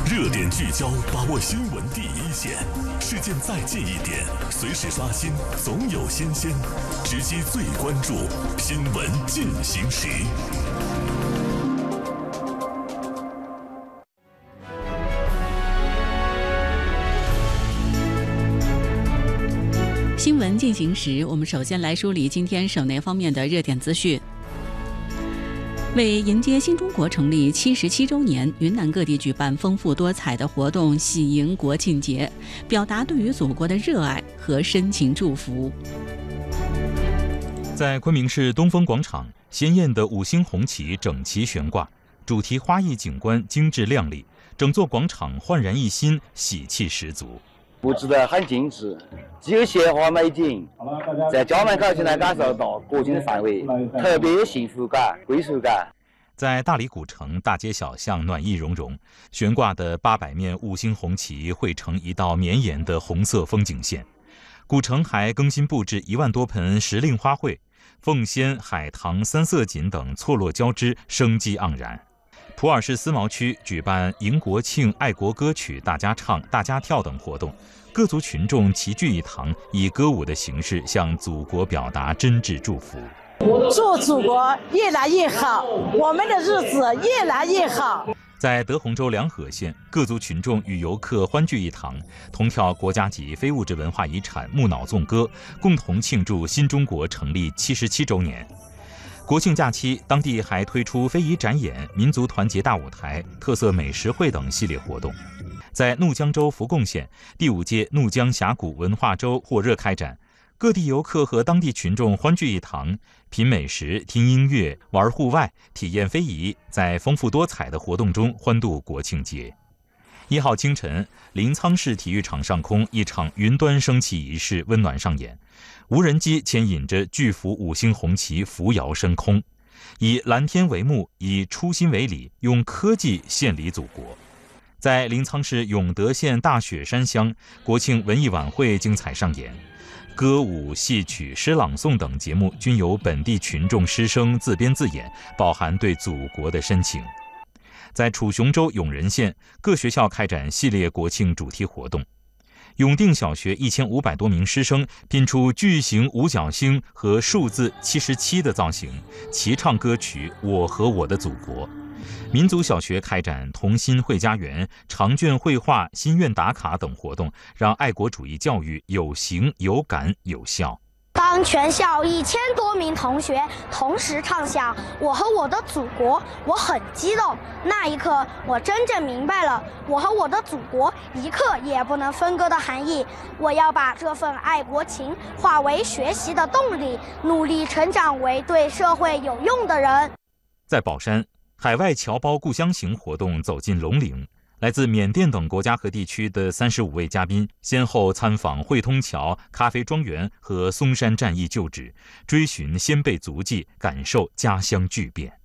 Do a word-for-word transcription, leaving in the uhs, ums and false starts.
热点聚焦，把握新闻第一线，事件再近一点，随时刷新，总有新鲜，直击最关注，新闻进行时。 新闻进行时，我们首先来梳理今天省内方面的热点资讯。为迎接新中国成立七十七周年，云南各地举办丰富多彩的活动，喜迎国庆节，表达对于祖国的热爱和深情祝福。 在昆明市东风广场，鲜艳的五星红旗整齐悬挂，主题花艺景观精致亮丽，整座广场焕然一新，喜气十足。 布置得很精致，既有鲜花美景，在家门口就能感受到国庆的氛围，特别有幸福感、归属感。 在大理古城，大街小巷暖意融融，悬挂的八百面五星红旗汇成一道绵延的红色风景线。古城还更新布置一万多盆时令花卉，凤仙、海棠、三色堇等错落交织，生机盎然。普洱市思茅区举办迎国庆爱国歌曲大家唱、大家跳等活动，各族群众齐聚一堂，以歌舞的形式向祖国表达真挚祝福。 祝祖国越来越好，我们的日子越来越好。 在德宏州良河县，各族群众与游客欢聚一堂，同跳国家级非物质文化遗产木脑纵歌，共同庆祝新中国成立七十七周年。国庆假期，当地还推出非遗展演、民族团结大舞台、特色美食会等系列活动。在怒江州福贡县，第五届怒江峡谷文化周火热开展，各地游客和当地群众欢聚一堂，品美食、听音乐、玩户外、体验非遗，在丰富多彩的活动中欢度国庆节。一号清晨，临沧市体育场上空，一场云端升旗仪式温暖上演。无人机牵引着巨幅五星红旗扶摇升空，以蓝天为幕，以初心为礼，用科技献礼祖国。在临沧市永德县大雪山乡，国庆文艺晚会精彩上演，歌舞、戏曲、诗朗诵等节目均由本地群众师生自编自演，饱含对祖国的深情。在楚雄州永仁县，各学校开展系列国庆主题活动。永定小学一千五百多名师生拼出巨型五角星和数字七十七的造型，齐唱歌曲《我和我的祖国》。民族小学开展童心绘家园、长卷绘画、心愿打卡等活动，让爱国主义教育有形、有感、有效。 当全校一千多名同学同时唱响《我和我的祖国》，我很激动。那一刻，我真正明白了我和我的祖国一刻也不能分割的含义。我要把这份爱国情化为学习的动力，努力成长为对社会有用的人。 在宝山，海外侨胞故乡行活动走进龙陵。来自缅甸等国家和地区的三十五位嘉宾，先后参访汇通桥、咖啡庄园和松山战役旧址，追寻先辈足迹，感受家乡巨变。